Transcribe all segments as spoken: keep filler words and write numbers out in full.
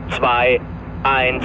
zwei, eins.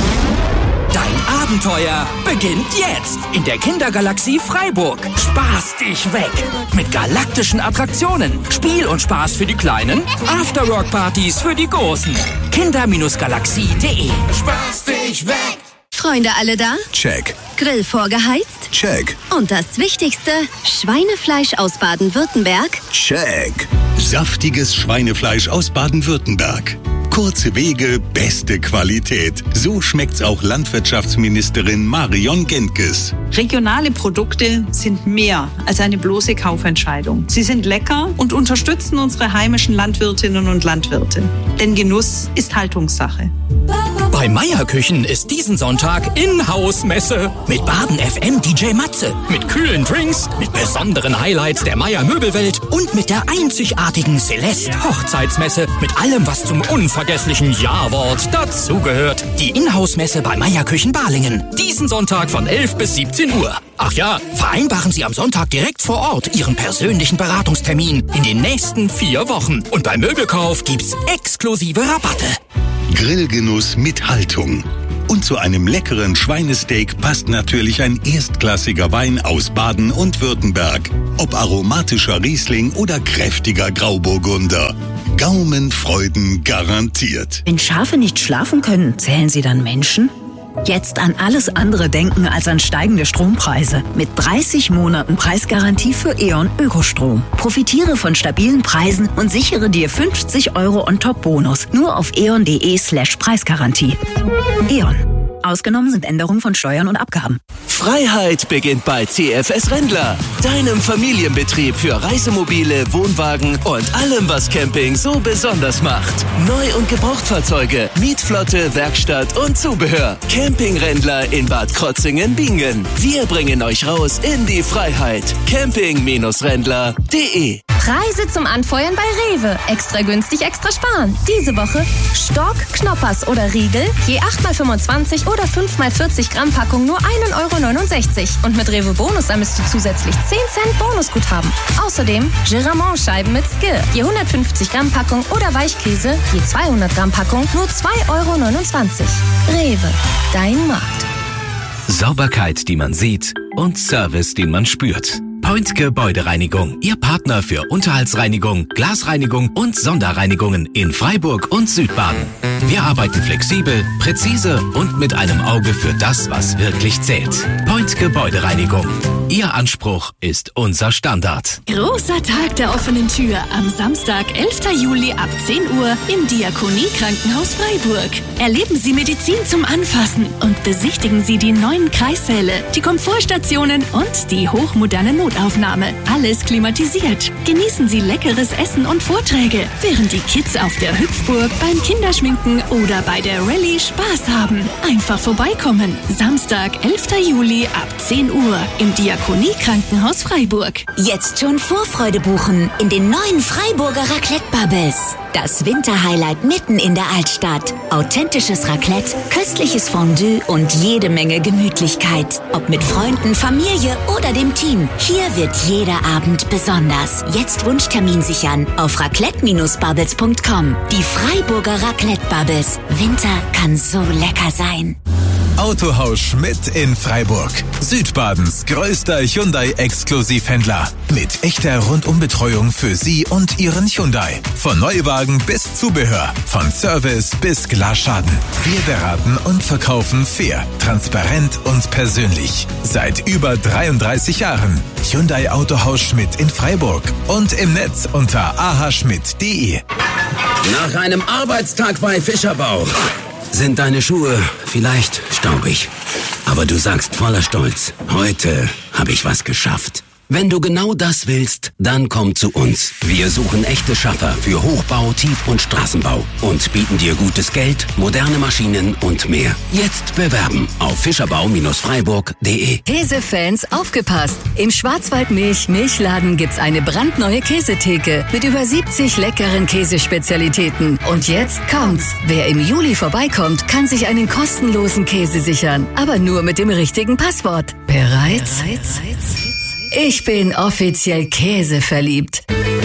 Dein Abenteuer beginnt jetzt in der Kindergalaxie Freiburg. Spaß dich weg mit galaktischen Attraktionen, Spiel und Spaß für die Kleinen, Afterwork-Partys für die Großen. Kinder Galaxie punkt de. Spaß dich weg. Freunde alle da? Check. Grill vorgeheizt? Check. Und das Wichtigste, Schweinefleisch aus Baden-Württemberg? Check. Saftiges Schweinefleisch aus Baden-Württemberg. Kurze Wege, beste Qualität. So schmeckt's auch Landwirtschaftsministerin Marion Gentges. Regionale Produkte sind mehr als eine bloße Kaufentscheidung. Sie sind lecker und unterstützen unsere heimischen Landwirtinnen und Landwirte. Denn Genuss ist Haltungssache. Bei Meier Küchen ist diesen Sonntag Inhouse-Messe mit Baden F M D J Matze, mit kühlen Drinks, mit besonderen Highlights der Meier Möbelwelt und mit der einzigartigen Celeste Hochzeitsmesse mit allem, was zum unvergesslichen Ja-Wort dazugehört. Die Inhouse-Messe bei Meier Küchen Balingen. Diesen Sonntag von elf bis siebzehn Uhr. Ach ja, vereinbaren Sie am Sonntag direkt vor Ort Ihren persönlichen Beratungstermin in den nächsten vier Wochen. Und beim Möbelkauf gibt's exklusive Rabatte. Grillgenuss mit Haltung. Und zu einem leckeren Schweinesteak passt natürlich ein erstklassiger Wein aus Baden und Württemberg. Ob aromatischer Riesling oder kräftiger Grauburgunder. Gaumenfreuden garantiert. Wenn Schafe nicht schlafen können, zählen sie dann Menschen? Jetzt an alles andere denken als an steigende Strompreise. Mit dreißig Monaten Preisgarantie für E.ON Ökostrom. Profitiere von stabilen Preisen und sichere dir fünfzig Euro on top Bonus. Nur auf eon.de slash Preisgarantie. E.ON. Ausgenommen sind Änderungen von Steuern und Abgaben. Freiheit beginnt bei C F S Rendler, deinem Familienbetrieb für Reisemobile, Wohnwagen und allem, was Camping so besonders macht. Neu- und Gebrauchtfahrzeuge, Mietflotte, Werkstatt und Zubehör. Camping Rendler in Bad Krotzingen-Bingen. Wir bringen euch raus in die Freiheit. camping Rendler punkt de. Preise zum Anfeuern bei Rewe. Extra günstig, extra sparen. Diese Woche Stork, Knoppers oder Riegel, je acht mal fünfundzwanzig oder fünf mal vierzig Gramm Packung nur ein Euro neunundsechzig. Und mit Rewe Bonus sammelst du zusätzlich zehn Cent Bonusguthaben. Außerdem Giramont-Scheiben mit Skill, je hundertfünfzig Gramm Packung oder Weichkäse, je zweihundert Gramm Packung nur zwei Euro neunundzwanzig. Rewe, dein Markt. Sauberkeit, die man sieht und Service, den man spürt. Point Gebäudereinigung, Ihr Partner für Unterhaltsreinigung, Glasreinigung und Sonderreinigungen in Freiburg und Südbaden. Wir arbeiten flexibel, präzise und mit einem Auge für das, was wirklich zählt. Point Gebäudereinigung. Ihr Anspruch ist unser Standard. Großer Tag der offenen Tür am Samstag, elfter Juli ab zehn Uhr im Diakonie-Krankenhaus Freiburg. Erleben Sie Medizin zum Anfassen und besichtigen Sie die neuen Kreissäle, die Komfortstationen und die hochmoderne Notaufnahme. Alles klimatisiert. Genießen Sie leckeres Essen und Vorträge, während die Kids auf der Hüpfburg, beim Kinderschminken oder bei der Rallye Spaß haben. Einfach vorbeikommen. Samstag, elfter Juli ab zehn Uhr im Diakonie-Krankenhaus Freiburg. Jetzt schon Vorfreude buchen in den neuen Freiburger Raclette-Bubbles. Das Winterhighlight mitten in der Altstadt. Authentisches Raclette, köstliches Fondue und jede Menge Gemütlichkeit. Ob mit Freunden, Familie oder dem Team. Hier wird jeder Abend besonders. Jetzt Wunschtermin sichern auf raclette Bindestrich bubbles punkt com. Die Freiburger Raclette-Bubbles. Winter kann so lecker sein. Autohaus Schmidt in Freiburg. Südbadens größter Hyundai-Exklusivhändler. Mit echter Rundumbetreuung für Sie und Ihren Hyundai. Von Neuwagen bis Zubehör. Von Service bis Glasschaden. Wir beraten und verkaufen fair, transparent und persönlich. Seit über dreiunddreißig Jahren. Hyundai Autohaus Schmidt in Freiburg. Und im Netz unter a h schmidt punkt de. Nach einem Arbeitstag bei Fischerbau sind deine Schuhe vielleicht staubig. Aber du sagst voller Stolz, heute habe ich was geschafft. Wenn du genau das willst, dann komm zu uns. Wir suchen echte Schaffer für Hochbau, Tief- und Straßenbau und bieten dir gutes Geld, moderne Maschinen und mehr. Jetzt bewerben auf fischerbau Bindestrich freiburg punkt de. Käsefans, aufgepasst! Im Schwarzwaldmilch-Milchladen gibt's eine brandneue Käsetheke mit über siebzig leckeren Käsespezialitäten. Und jetzt kommt's! Wer im Juli vorbeikommt, kann sich einen kostenlosen Käse sichern. Aber nur mit dem richtigen Passwort. Bereit? Bereit? Ich bin offiziell käseverliebt.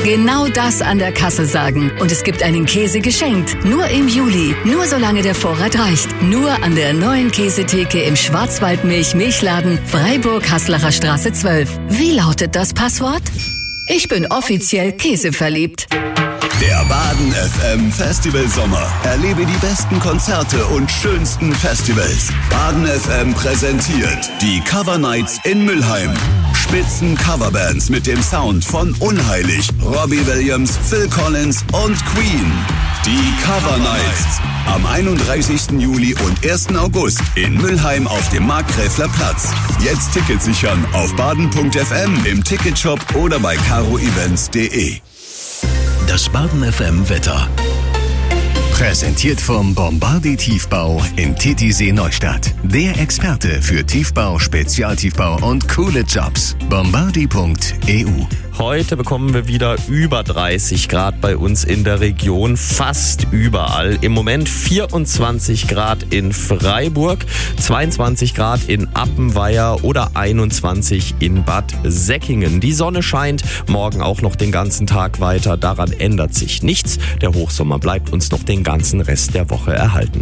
Genau das an der Kasse sagen. Und es gibt einen Käse geschenkt. Nur im Juli. Nur solange der Vorrat reicht. Nur an der neuen Käsetheke im Schwarzwaldmilch-Milchladen Freiburg-Haslacher Straße zwölf. Wie lautet das Passwort? Ich bin offiziell käseverliebt. Der Baden F M Festival Sommer. Erlebe die besten Konzerte und schönsten Festivals. Baden F M präsentiert die Cover Nights in Mülheim. Spitzen Coverbands mit dem Sound von Unheilig, Robbie Williams, Phil Collins und Queen. Die Cover Nights am einunddreißigsten Juli und ersten August in Mülheim auf dem Markgräfler Platz. Jetzt Tickets sichern auf baden punkt f m, im Ticketshop oder bei caro events punkt de. Das Baden F M Wetter. Präsentiert vom Bombardier Tiefbau in Titisee Neustadt. Der Experte für Tiefbau, Spezialtiefbau und coole Jobs. bombardier punkt e u. Heute bekommen wir wieder über dreißig Grad bei uns in der Region, fast überall. Im Moment vierundzwanzig Grad in Freiburg, zweiundzwanzig Grad in Appenweier oder einundzwanzig in Bad Säckingen. Die Sonne scheint morgen auch noch den ganzen Tag weiter. Daran ändert sich nichts. Der Hochsommer bleibt uns noch den ganzen Rest der Woche erhalten.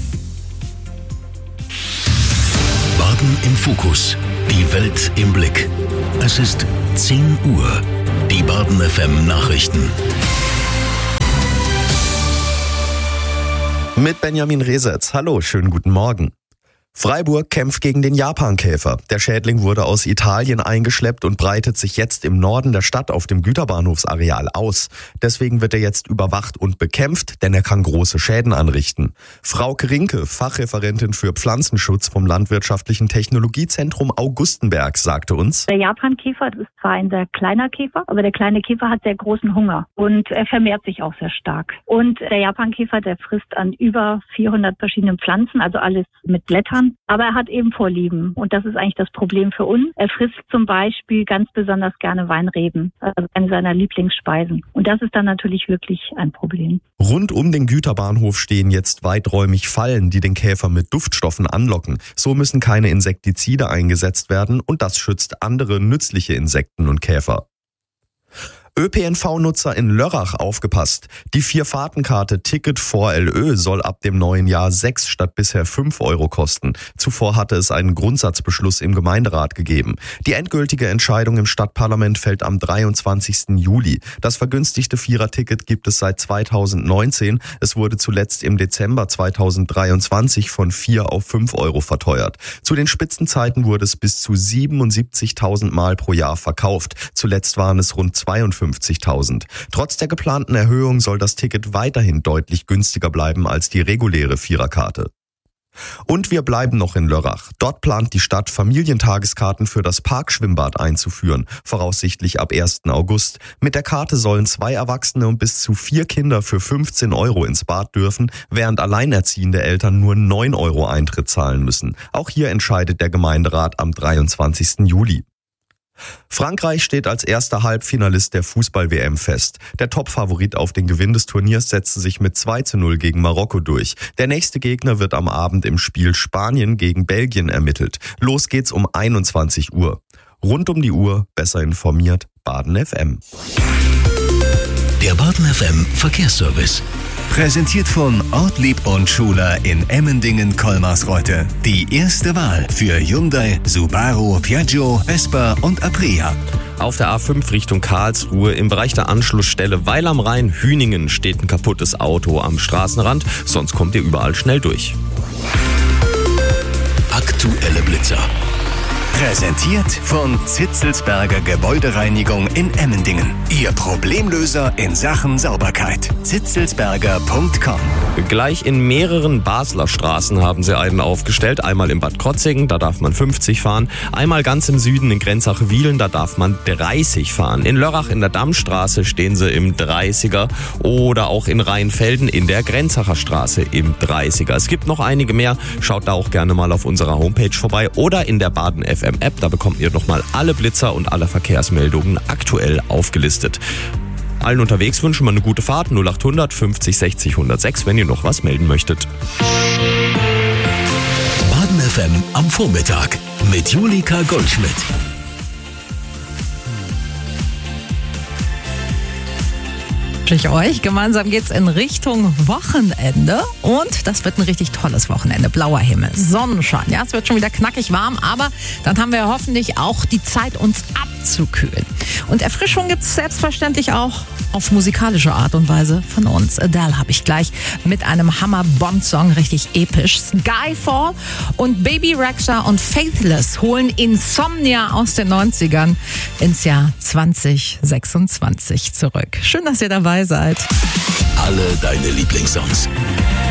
Baden im Fokus. Die Welt im Blick. Es ist zehn Uhr. Die Baden F M Nachrichten. Mit Benjamin Resetz. Hallo, schönen guten Morgen. Freiburg kämpft gegen den Japankäfer. Der Schädling wurde aus Italien eingeschleppt und breitet sich jetzt im Norden der Stadt auf dem Güterbahnhofsareal aus. Deswegen wird er jetzt überwacht und bekämpft, denn er kann große Schäden anrichten. Frauke Rinke, Fachreferentin für Pflanzenschutz vom Landwirtschaftlichen Technologiezentrum Augustenberg, sagte uns: Der Japankäfer ist zwar ein sehr kleiner Käfer, aber der kleine Käfer hat sehr großen Hunger und er vermehrt sich auch sehr stark. Und der Japankäfer, der frisst an über vierhundert verschiedenen Pflanzen, also alles mit Blättern. Aber er hat eben Vorlieben und das ist eigentlich das Problem für uns. Er frisst zum Beispiel ganz besonders gerne Weinreben, also eine seiner Lieblingsspeisen. Und das ist dann natürlich wirklich ein Problem. Rund um den Güterbahnhof stehen jetzt weiträumig Fallen, die den Käfer mit Duftstoffen anlocken. So müssen keine Insektizide eingesetzt werden und das schützt andere nützliche Insekten und Käfer. Ö P N V-Nutzer in Lörrach aufgepasst. Die Vier-Fahrtenkarte Ticket vor L Ö soll ab dem neuen Jahr sechs statt bisher fünf Euro kosten. Zuvor hatte es einen Grundsatzbeschluss im Gemeinderat gegeben. Die endgültige Entscheidung im Stadtparlament fällt am dreiundzwanzigsten Juli. Das vergünstigte Vierer-Ticket gibt es seit zweitausendneunzehn. Es wurde zuletzt im Dezember zweitausenddreiundzwanzig von vier auf fünf Euro verteuert. Zu den Spitzenzeiten wurde es bis zu siebenundsiebzigtausend Mal pro Jahr verkauft. Zuletzt waren es rund zweiundfünfzigtausend. Trotz der geplanten Erhöhung soll das Ticket weiterhin deutlich günstiger bleiben als die reguläre Viererkarte. Und wir bleiben noch in Lörrach. Dort plant die Stadt, Familientageskarten für das Parkschwimmbad einzuführen, voraussichtlich ab ersten August. Mit der Karte sollen zwei Erwachsene und bis zu vier Kinder für fünfzehn Euro ins Bad dürfen, während alleinerziehende Eltern nur neun Euro Eintritt zahlen müssen. Auch hier entscheidet der Gemeinderat am dreiundzwanzigsten Juli. Frankreich steht als erster Halbfinalist der Fußball-W M fest. Der Topfavorit auf den Gewinn des Turniers setzte sich mit zwei zu null gegen Marokko durch. Der nächste Gegner wird am Abend im Spiel Spanien gegen Belgien ermittelt. Los geht's um einundzwanzig Uhr. Rund um die Uhr, besser informiert, Baden F M. Der Baden F M Verkehrsservice. Präsentiert von Ortlieb und Schuler in Emmendingen-Kolmarsreute. Die erste Wahl für Hyundai, Subaru, Piaggio, Vespa und Aprilia. Auf der A fünf Richtung Karlsruhe im Bereich der Anschlussstelle Weil am Rhein Hüningen steht ein kaputtes Auto am Straßenrand, sonst kommt ihr überall schnell durch. Aktuelle Blitzer. Präsentiert von Zitzelsberger Gebäudereinigung in Emmendingen. Ihr Problemlöser in Sachen Sauberkeit. zitzelsberger punkt com. Gleich in mehreren Basler Straßen haben sie einen aufgestellt. Einmal in Bad Krotzingen, da darf man fünfzig fahren. Einmal ganz im Süden in Grenzach-Wiehlen, da darf man dreißig fahren. In Lörrach in der Dammstraße stehen sie im dreißiger. Oder auch in Rheinfelden in der Grenzacher Straße im dreißiger. Es gibt noch einige mehr. Schaut da auch gerne mal auf unserer Homepage vorbei oder in der Baden F M App, da bekommt ihr nochmal alle Blitzer und alle Verkehrsmeldungen aktuell aufgelistet. Allen unterwegs wünschen wir eine gute Fahrt, null achthundert fünfzig sechzig hundertsechs, wenn ihr noch was melden möchtet. Baden F M am Vormittag mit Julika Goldschmidt. Ich euch. Gemeinsam geht's in Richtung Wochenende und das wird ein richtig tolles Wochenende. Blauer Himmel, Sonnenschein. Ja, es wird schon wieder knackig warm, aber dann haben wir hoffentlich auch die Zeit, uns abzukühlen. Und Erfrischung gibt's selbstverständlich auch auf musikalische Art und Weise von uns. Adele habe ich gleich mit einem Hammer-Bond-Song, richtig episch. Skyfall und Baby Rexha und Faithless holen Insomnia aus den neunzigern ins Jahr zwanzig sechsundzwanzig zurück. Schön, dass ihr dabei seid. Alle deine Lieblingssongs.